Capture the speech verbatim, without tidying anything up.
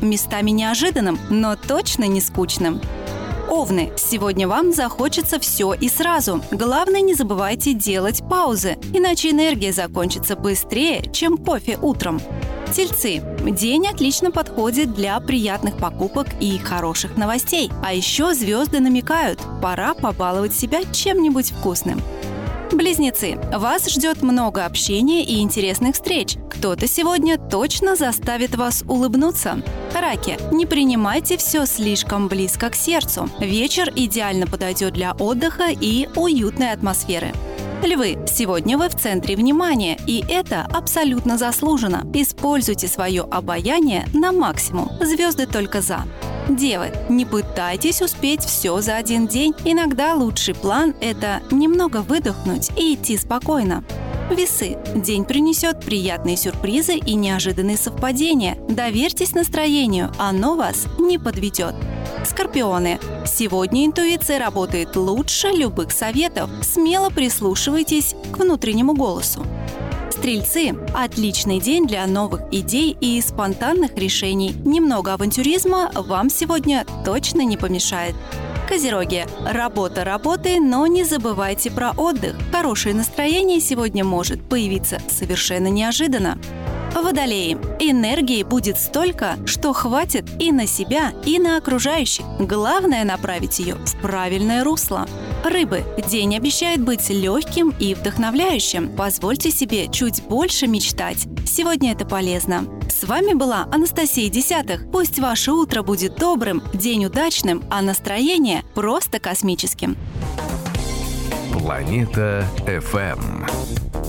местами неожиданным, но точно не скучным. Овны, сегодня вам захочется все и сразу. Главное, не забывайте делать паузы, иначе энергия закончится быстрее, чем кофе утром. Тельцы, день отлично подходит для приятных покупок и хороших новостей. А еще звезды намекают, пора побаловать себя чем-нибудь вкусным. Близнецы, вас ждет много общения и интересных встреч. Кто-то сегодня точно заставит вас улыбнуться. Раки, не принимайте все слишком близко к сердцу. Вечер идеально подойдет для отдыха и уютной атмосферы. Львы, сегодня вы в центре внимания, и это абсолютно заслуженно. Используйте свое обаяние на максимум. Звезды только за. Девы, не пытайтесь успеть все за один день. Иногда лучший план – это немного выдохнуть и идти спокойно. Весы. День принесет приятные сюрпризы и неожиданные совпадения. Доверьтесь настроению, оно вас не подведет. Скорпионы. Сегодня интуиция работает лучше любых советов. Смело прислушивайтесь к внутреннему голосу. Стрельцы – отличный день для новых идей и спонтанных решений. Немного авантюризма вам сегодня точно не помешает. Козероги – работа работы, но не забывайте про отдых. Хорошее настроение сегодня может появиться совершенно неожиданно. Водолеи. Энергии будет столько, что хватит и на себя, и на окружающих. Главное – направить ее в правильное русло. Рыбы. День обещает быть легким и вдохновляющим. Позвольте себе чуть больше мечтать. Сегодня это полезно. С вами была Анастасия Десятых. Пусть ваше утро будет добрым, день удачным, а настроение просто космическим. Планета эф эм.